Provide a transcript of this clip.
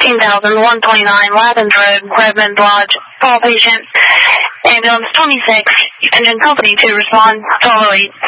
15,129 Latham Road, Redmond Lodge. Call patient. Ambulance 26, engine company to respond. 1208.